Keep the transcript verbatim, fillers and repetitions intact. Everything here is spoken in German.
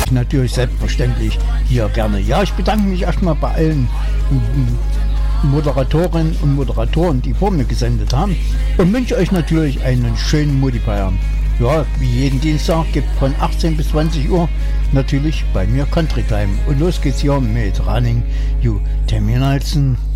ich natürlich selbstverständlich hier gerne. Ja, ich bedanke mich erstmal bei allen Moderatorinnen und Moderatoren, die vor mir gesendet haben, und wünsche euch natürlich einen schönen Mutti-Feierabend. Ja, wie jeden Dienstag gibt von achtzehn bis zwanzig Uhr natürlich bei mir Country Time. Und los geht's hier mit Running You Terminalsen.